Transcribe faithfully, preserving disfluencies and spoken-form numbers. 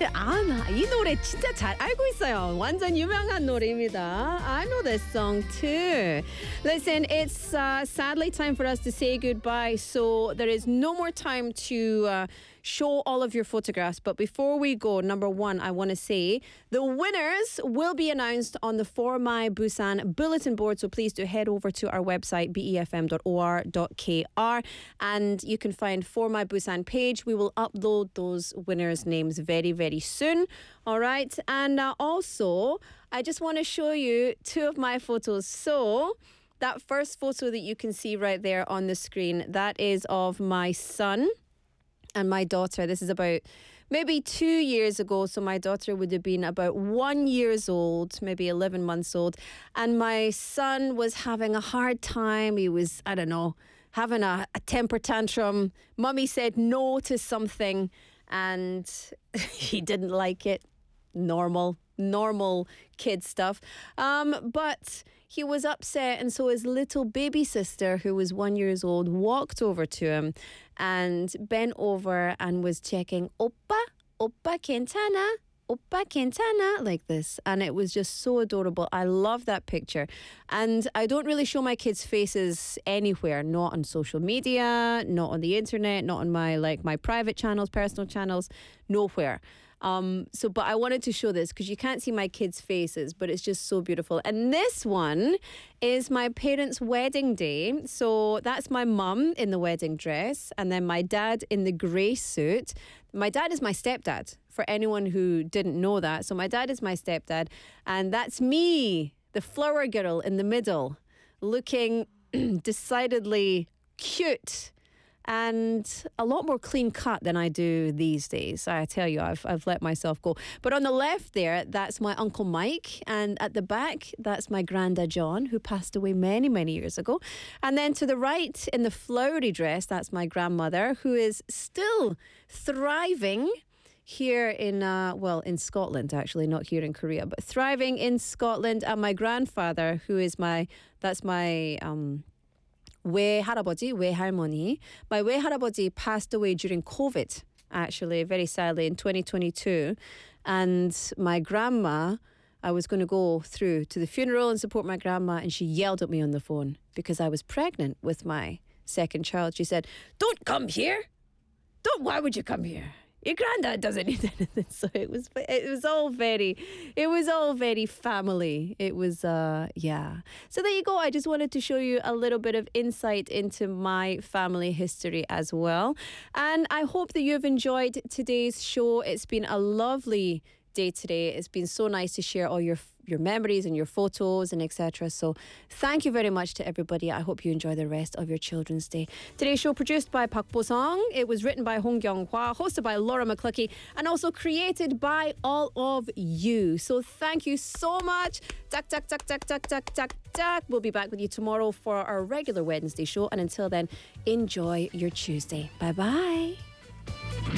아, 나 이 노래 진짜 잘 알고 있어요. 완전 유명한 노래입니다. I know this song too. Listen, it's uh, sadly time for us to say goodbye. So there is no more time to uh, show all of your photographs. But before we go, number one, I want to say the winners will be announced on the For My Busan bulletin board. So please do head over to our website, b e f m dot o r dot k r, and you can find For My Busan page. We will upload those winners' names very, very soon. All right. And uh, also, I just want to show you two of my photos. So that first photo that you can see right there on the screen, that is of my son and my daughter. This is about maybe two years ago. So my daughter would have been about one years old, maybe eleven months old. And my son was having a hard time. He was, I don't know, having a, a temper tantrum. Mummy said no to something and he didn't like it. Normal, normal kid stuff. Um, but he was upset, and so his little baby sister, who was one years old, walked over to him and bent over and was checking, Oppa, Oppa 괜찮아? Oppa 괜찮아? Like this. And it was just so adorable. I love that picture. And I don't really show my kids' faces anywhere, not on social media, not on the internet, not on my like my private channels, personal channels, nowhere. Um, so, but I wanted to show this because you can't see my kids' faces, but it's just so beautiful. And this one is my parents' wedding day. So that's my mum in the wedding dress and then my dad in the grey suit. My dad is my stepdad, for anyone who didn't know that. So my dad is my stepdad and that's me, the flower girl in the middle, looking decidedly cute and a lot more clean cut than I do these days. I tell you, I've I've let myself go. But on the left there, that's my Uncle Mike. And at the back, that's my Granda John, who passed away many, many years ago. And then to the right, in the flowery dress, that's my grandmother, who is still thriving here in, uh, well, in Scotland, actually, not here in Korea, but thriving in Scotland. And my grandfather, who is my, that's my... um. 외할아버지, 외할머니. My 외할아버지 passed away during COVID, actually, very sadly, in twenty twenty-two. And my grandma, I was going to go through to the funeral and support my grandma, and she yelled at me on the phone because I was pregnant with my second child. She said, "Don't come here. Don't, why would you come here? Your granddad doesn't need anything." So it was, it was all very, it was all very family. It was, uh, yeah. So there you go. I just wanted to show you a little bit of insight into my family history as well. And I hope that you've enjoyed today's show. It's been a lovely day today. It's been so nice to share all your your memories and your photos and et cetera. So thank you very much to everybody. I hope you enjoy the rest of your Children's Day. Today's show produced by Park Bo-sung. It was written by Hong Kyung-hwa, hosted by Laura McCluckey, and also created by all of you. So thank you so much. Tak, tak, tak, tak, tak, tak, tak, tak. We'll be back with you tomorrow for our regular Wednesday show. And until then, enjoy your Tuesday. Bye-bye.